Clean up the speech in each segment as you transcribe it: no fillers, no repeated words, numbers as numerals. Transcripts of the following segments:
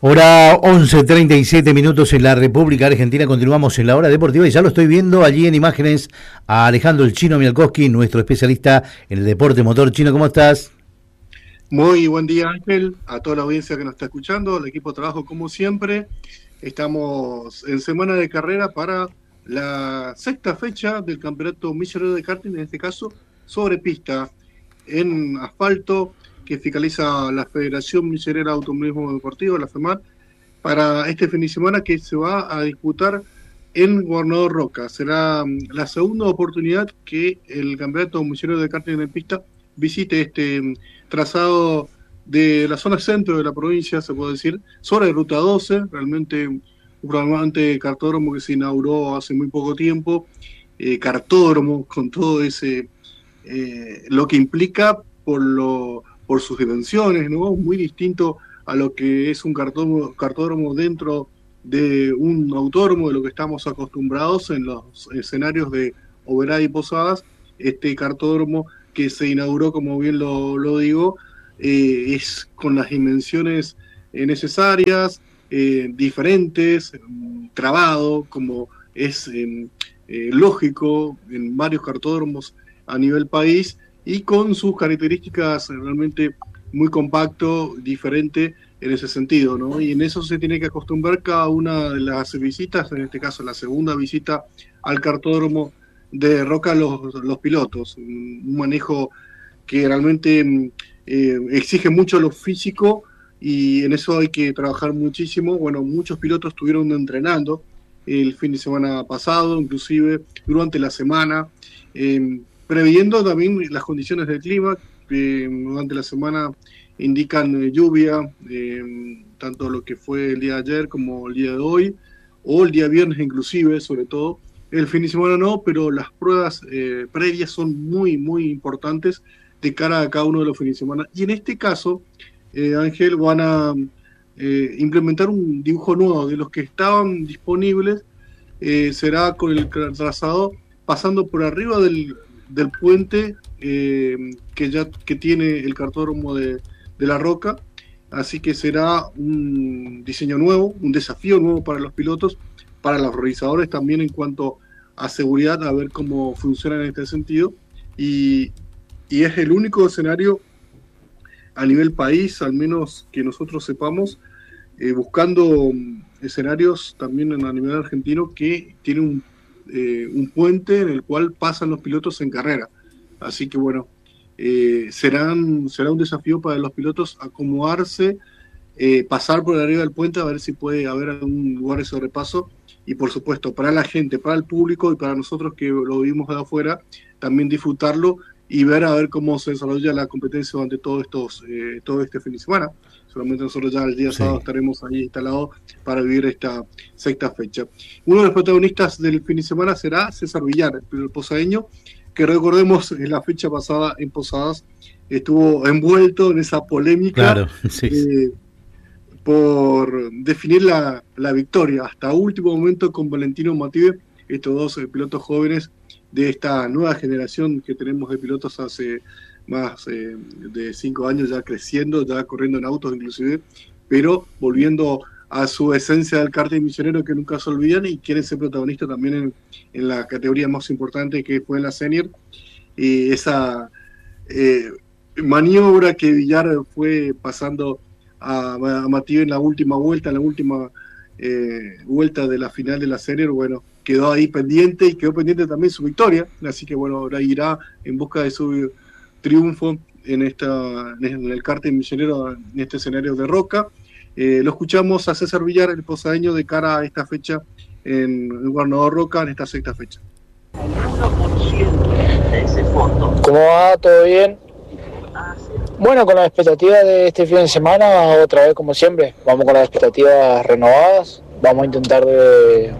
Hora 11:37 en la República Argentina. Continuamos en la hora deportiva y ya lo estoy viendo allí en imágenes a Alejandro el Chino Mialkowski, nuestro especialista en el deporte motor. Chino, ¿cómo estás? Muy buen día, Ángel, a toda la audiencia que nos está escuchando, al equipo de trabajo como siempre. Estamos en semana de carrera para la sexta fecha del Campeonato Millonario de Karting, en este caso sobre pista en asfalto, que fiscaliza la Federación Misionera de Automovilismo Deportivo, la FEMAT, para este fin de semana que se va a disputar en Gobernador Roca. Será la segunda oportunidad que el Campeonato Misionero de Karting en pista visite este trazado de la zona centro de la provincia, se puede decir, sobre Ruta 12, realmente un flamante cartódromo que se inauguró hace muy poco tiempo, cartódromo con todo ese, lo que implica por sus dimensiones, ¿no? Muy distinto a lo que es un cartódromo dentro de un autódromo, de lo que estamos acostumbrados en los escenarios de Oberá y Posadas. Este cartódromo que se inauguró, como bien lo digo, es con las dimensiones necesarias, diferentes, trabado, como es lógico en varios cartódromos a nivel país, y con sus características realmente muy compacto, diferente en ese sentido, ¿no? Y en eso se tiene que acostumbrar cada una de las visitas, en este caso la segunda visita al cartódromo de Roca, los pilotos. Un manejo que realmente exige mucho lo físico y en eso hay que trabajar muchísimo. Bueno, muchos pilotos estuvieron entrenando el fin de semana pasado, inclusive durante la semana, previendo también las condiciones del clima. Durante la semana indican lluvia, tanto lo que fue el día de ayer como el día de hoy, o el día viernes inclusive, sobre todo. El fin de semana no, pero las pruebas previas son muy, muy importantes de cara a cada uno de los fines de semana. Y en este caso, Ángel, van a implementar un dibujo nuevo de los que estaban disponibles. Será con el trazado pasando por arriba del puente que tiene el cartódromo de La Roca. Así que será un diseño nuevo, un desafío nuevo para los pilotos, para los realizadores también en cuanto a seguridad, a ver cómo funciona en este sentido. Y es el único escenario a nivel país, al menos que nosotros sepamos, buscando escenarios también a nivel argentino, que tiene un puente en el cual pasan los pilotos en carrera. Así que bueno, será un desafío para los pilotos acomodarse, pasar por arriba del puente, a ver si puede haber algún lugar de sobrepaso. Y por supuesto, para la gente, para el público y para nosotros que lo vivimos de afuera, también disfrutarlo y ver a ver cómo se desarrolla la competencia durante todo este fin de semana. Solamente nosotros ya el día sábado estaremos ahí instalados para vivir esta sexta fecha. Uno de los protagonistas del fin de semana será César Villar, el posadeño, que recordemos en la fecha pasada en Posadas estuvo envuelto en esa polémica. Claro, sí. Por definir la victoria hasta último momento con Valentino Mathieu, estos dos pilotos jóvenes de esta nueva generación que tenemos de pilotos hace más de 5 años ya creciendo, ya corriendo en autos inclusive, pero volviendo a su esencia del karting misionero que nunca se olvidan y quieren ser protagonistas también en la categoría más importante que fue en la senior. Y esa maniobra que Villar fue pasando a Mathieu en la última vuelta, vuelta de la final de la serie, bueno, quedó ahí pendiente y quedó pendiente también su victoria, así que bueno, ahora irá en busca de su triunfo en el karting misionero, en este escenario de Roca. Lo escuchamos a César Villar, el posadeño, de cara a esta fecha en el Gobernador Roca, en esta sexta fecha. ¿Cómo va? ¿Todo bien? Bueno, con la expectativa de este fin de semana, otra vez como siempre, vamos con las expectativas renovadas, vamos a intentar de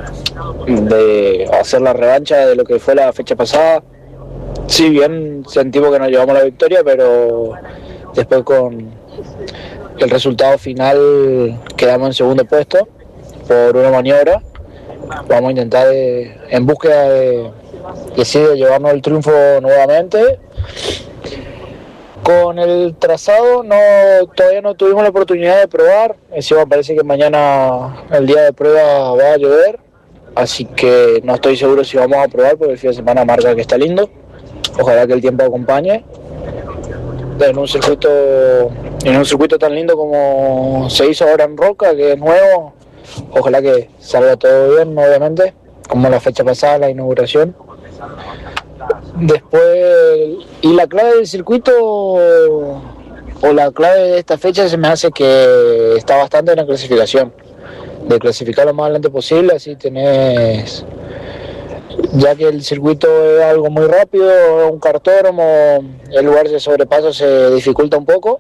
hacer la revancha de lo que fue la fecha pasada. Si bien sentimos que nos llevamos la victoria, pero después con el resultado final quedamos en segundo puesto por una maniobra. Vamos a intentar en búsqueda de llevarnos el triunfo nuevamente. Con el trazado todavía no tuvimos la oportunidad de probar. Encima parece que mañana, el día de prueba, va a llover. Así que no estoy seguro si vamos a probar, porque el fin de semana marca que está lindo. Ojalá que el tiempo acompañe. En un circuito tan lindo como se hizo ahora en Roca, que es nuevo. Ojalá que salga todo bien, obviamente, como la fecha pasada, la inauguración. Después, y la clave del circuito, o la clave de esta fecha, se me hace que está bastante en la clasificación, de clasificar lo más adelante posible, así tenés, ya que el circuito es algo muy rápido, un cartódromo, el lugar de sobrepaso se dificulta un poco.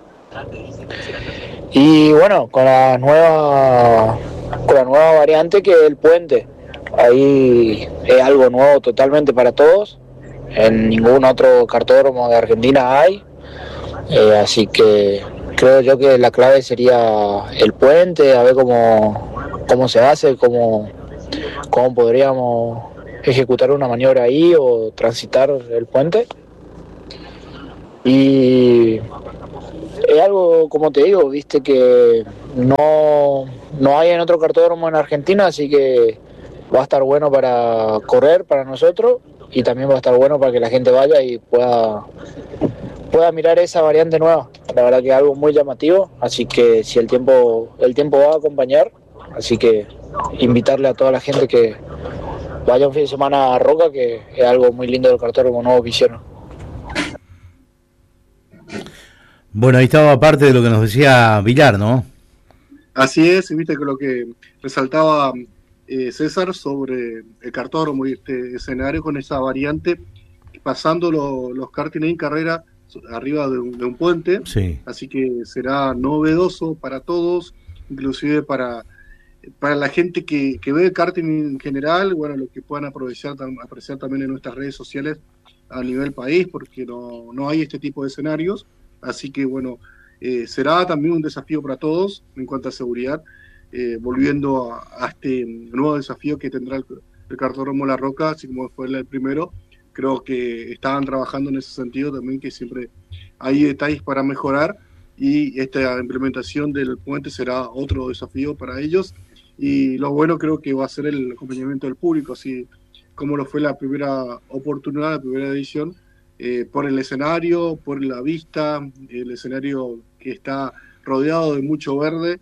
Y bueno, con la nueva variante, que es el puente, ahí es algo nuevo totalmente para todos. En ningún otro cartódromo de Argentina hay, así que creo yo que la clave sería el puente, a ver cómo se hace, cómo podríamos ejecutar una maniobra ahí o transitar el puente. Y es algo, como te digo, viste, que no hay en otro cartódromo en Argentina, así que va a estar bueno para correr para nosotros, y también va a estar bueno para que la gente vaya y pueda mirar esa variante nueva. La verdad que es algo muy llamativo, así que si el tiempo va a acompañar, así que invitarle a toda la gente que vaya un fin de semana a Roca, que es algo muy lindo del cartódromo nuevo que hicieron. Bueno, ahí estaba parte de lo que nos decía Villar, ¿no? Así es, y viste que lo que resaltaba César sobre el cartódromo y este escenario con esa variante, pasando los karting en carrera arriba de un puente, sí. Así que será novedoso para todos, inclusive para la gente que ve el karting en general, bueno, lo que puedan apreciar también en nuestras redes sociales a nivel país, porque no hay este tipo de escenarios, así que bueno, será también un desafío para todos en cuanto a seguridad, volviendo a este nuevo desafío que tendrá el cartódromo La Roca, así como fue el primero. Creo que estaban trabajando en ese sentido también, que siempre hay detalles para mejorar, y esta implementación del puente será otro desafío para ellos. Y lo bueno creo que va a ser el acompañamiento del público, así como lo fue la primera oportunidad, la primera edición, por el escenario, por la vista, el escenario que está rodeado de mucho verde,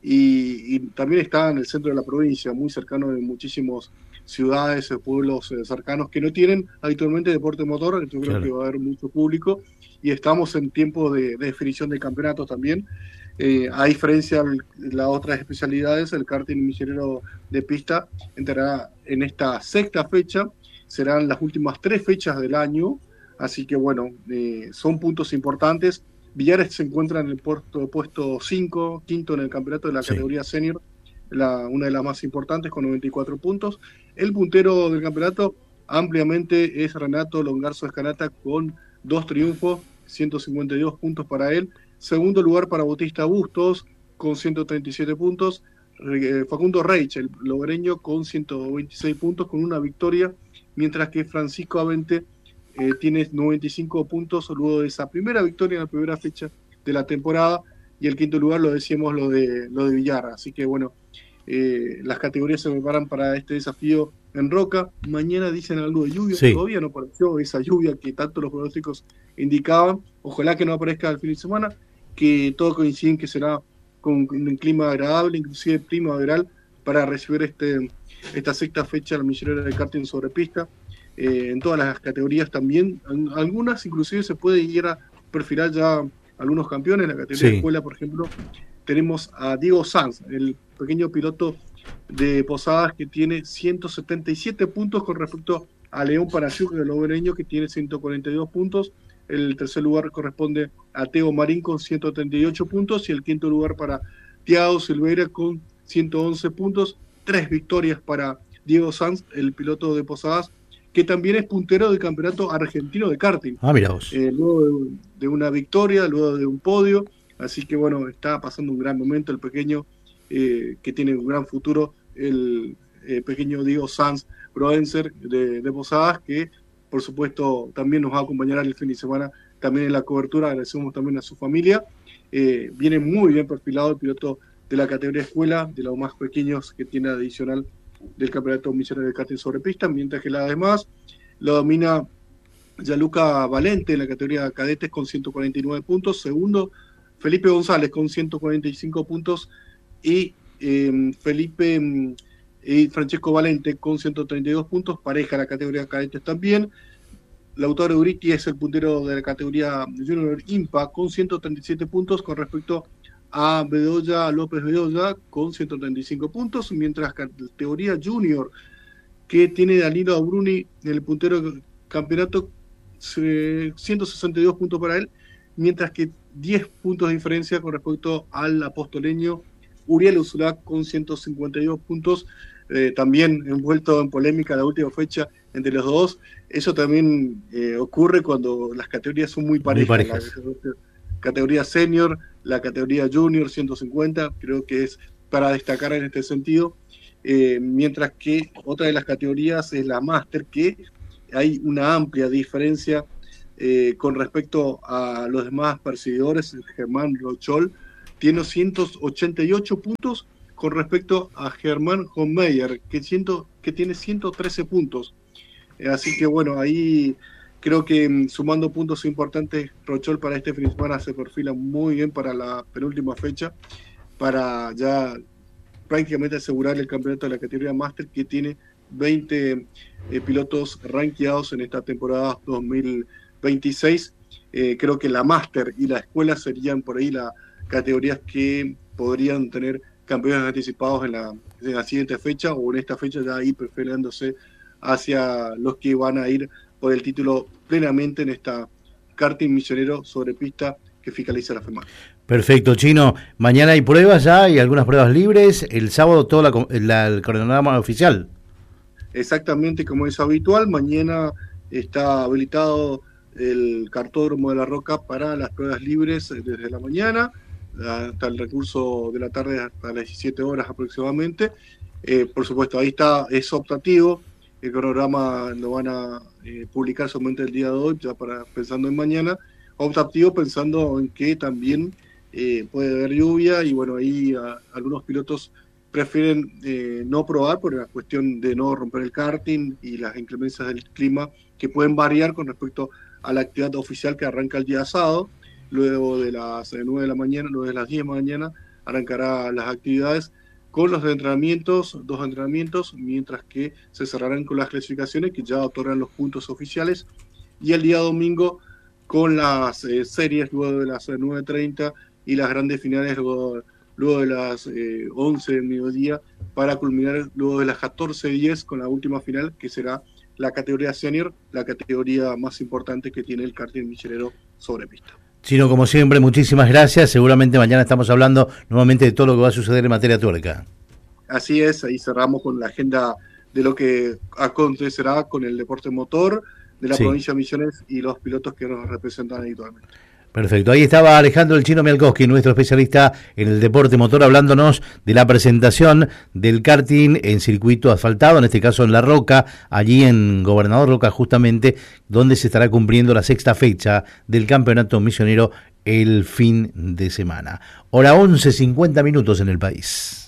y también está en el centro de la provincia, muy cercano de muchísimos ciudades, pueblos cercanos que no tienen habitualmente deporte motor. Yo creo que va a haber mucho público, y estamos en tiempo de definición de campeonatos también. A diferencia de las otras especialidades, el karting millonero de pista entrará en esta sexta fecha, serán las últimas 3 fechas del año, así que bueno, son puntos importantes. Villar se encuentra en el puesto 5, quinto en el campeonato de la categoría senior, una de las más importantes, con 94 puntos. El puntero del campeonato ampliamente es Renato Longarzo Escanata, con 2 triunfos, 152 puntos para él. Segundo lugar para Bautista Bustos, con 137 puntos. Facundo Reich, el lobereño, con 126 puntos, con una victoria, mientras que Francisco Avente tiene 95 puntos luego de esa primera victoria en la primera fecha de la temporada. Y el quinto lugar, lo decíamos, lo de Villar. Así que bueno, las categorías se preparan para este desafío en Roca. Mañana dicen algo de lluvia, todavía no apareció esa lluvia que tanto los pronósticos indicaban. Ojalá que no aparezca el fin de semana, que todo coincide en que será con un clima agradable, inclusive primaveral, para recibir esta sexta fecha del millonero de karting sobre pista. En todas las categorías también, algunas inclusive se puede ir a perfilar ya algunos campeones. En la categoría de escuela, por ejemplo, tenemos a Diego Sanz, el pequeño piloto de Posadas, que tiene 177 puntos con respecto a León Panasiuk, el lobereño, que tiene 142 puntos. El tercer lugar corresponde a Teo Marín con 138 puntos, y el quinto lugar para Thiago Silveira con 111 puntos. 3 victorias para Diego Sanz, el piloto de Posadas, que también es puntero del campeonato argentino de karting. Mira vos. Luego de una victoria, luego de un podio. Así que bueno, está pasando un gran momento el pequeño, que tiene un gran futuro, el pequeño Diego Sanz Proencer de Posadas, que por supuesto también nos va a acompañar el fin de semana también en la cobertura, agradecemos también a su familia. Viene muy bien perfilado el piloto de la categoría escuela, de los más pequeños que tiene adicional del campeonato misionero de karting sobre pista, mientras que la demás lo domina Gianluca Valente en la categoría cadetes con 149 puntos, segundo Felipe González con 145 puntos y Francesco Valente con 132 puntos, pareja la categoría cadetes también. Lautaro Uritti es el puntero de la categoría Junior IMPA con 137 puntos con respecto a López Bedoya con 135 puntos, mientras que la categoría Junior que tiene Danilo Abruni en el puntero del campeonato, 162 puntos para él, mientras que 10 puntos de diferencia con respecto al apostoleño Uriel Urzúa con 152 puntos, también envuelto en polémica la última fecha entre los dos. Eso también ocurre cuando las categorías son muy parejas. La categoría senior, la categoría junior 150, creo que es para destacar en este sentido, mientras que otra de las categorías es la Master, que hay una amplia diferencia con respecto a los demás perseguidores. Germán Rochol tiene 188 puntos con respecto a Germán Homeyer, que tiene 113 puntos. Así que bueno, ahí creo que sumando puntos importantes, Rochol para este fin de semana se perfila muy bien para la penúltima fecha, para ya prácticamente asegurar el campeonato de la categoría Master, que tiene 20 pilotos rankeados en esta temporada 2026. Creo que la Master y la escuela serían por ahí las categorías que podrían tener campeones anticipados en la siguiente fecha, o en esta fecha ya ir perfilándose hacia los que van a ir por el título plenamente en esta karting misionero sobre pista que fiscaliza la FEMA. Perfecto, Chino. Mañana hay pruebas ya, hay algunas pruebas libres. El sábado todo el cronograma oficial. Exactamente como es habitual. Mañana está habilitado el cartódromo de La Roca para las pruebas libres desde la mañana hasta el recurso de la tarde, hasta las 17 horas aproximadamente. Por supuesto, ahí es optativo. El cronograma lo van a publicar solamente el día de hoy, ya pensando en mañana. Optativo pensando en que también puede haber lluvia, y bueno, ahí algunos pilotos prefieren no probar por la cuestión de no romper el karting y las inclemencias del clima que pueden variar con respecto a la actividad oficial que arranca el día sábado. Luego de las 9 de la mañana, luego de las 10 de la mañana, arrancará las actividades con los entrenamientos, 2 entrenamientos, mientras que se cerrarán con las clasificaciones que ya otorgan los puntos oficiales, y el día domingo con las series luego de las 9:30 y las grandes finales luego de las 11 del mediodía, para culminar luego de las 14:10 con la última final, que será la categoría senior, la categoría más importante que tiene el karting misionero sobre pista. Chino, como siempre, muchísimas gracias. Seguramente mañana estamos hablando nuevamente de todo lo que va a suceder en materia tuerca. Así es, ahí cerramos con la agenda de lo que acontecerá con el deporte motor de la provincia de Misiones y los pilotos que nos representan habitualmente. Perfecto, ahí estaba Alejandro El Chino Mialkowski, nuestro especialista en el deporte motor, hablándonos de la presentación del karting en circuito asfaltado, en este caso en La Roca, allí en Gobernador Roca, justamente, donde se estará cumpliendo la 6ª fecha del campeonato misionero el fin de semana. Hora 11:50 en el país.